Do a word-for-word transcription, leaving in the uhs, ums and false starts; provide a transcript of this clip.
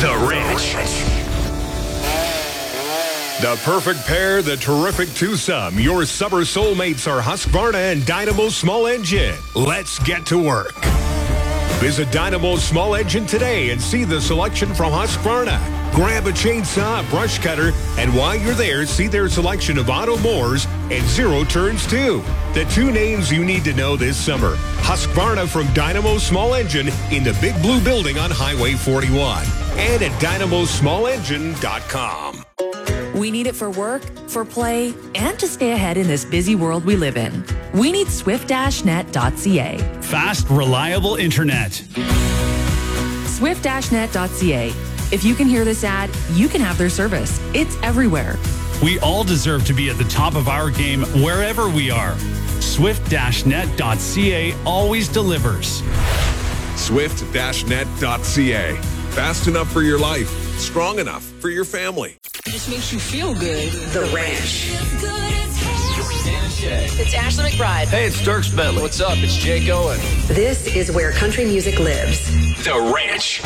The Ranch. The perfect pair, the terrific twosome. Your summer soulmates are Husqvarna and Dynamo Small Engine. Let's get to work. Visit Dynamo Small Engine today and see the selection from Husqvarna. Grab a chainsaw, brush cutter, and while you're there, see their selection of auto mowers and zero turns too. The two names you need to know this summer. Husqvarna from Dynamo Small Engine in the Big Blue Building on Highway forty-one and at dynamo small engine dot com. We need it for work, for play, and to stay ahead in this busy world we live in. We need swift dash net dot c a. Fast, reliable internet. swift dash net dot c a. If you can hear this ad, you can have their service. It's everywhere. We all deserve to be at the top of our game wherever we are. swift dash net dot c a always delivers. swift dash net dot c a. Fast enough for your life, strong enough for your family. It just makes you feel good. The Ranch. It's Ashley McBride. Hey, it's Dirks Bentley. What's up? It's Jake Owen. This is where country music lives. The Ranch.